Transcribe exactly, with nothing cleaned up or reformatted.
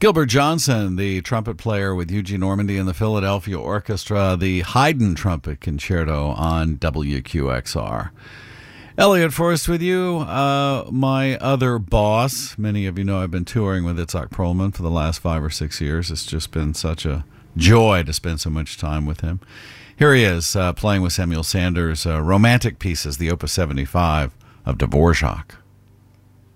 Gilbert Johnson, the trumpet player with Eugene Normandy and the Philadelphia Orchestra, the Haydn Trumpet Concerto on W Q X R. Elliot Forrest with you, uh, my other boss. Many of you know I've been touring with Itzhak Perlman for the last five or six years. It's just been such a joy to spend so much time with him. Here he is uh, playing with Samuel Sanders, uh, Romantic Pieces, the Opus seventy-five of Dvorak.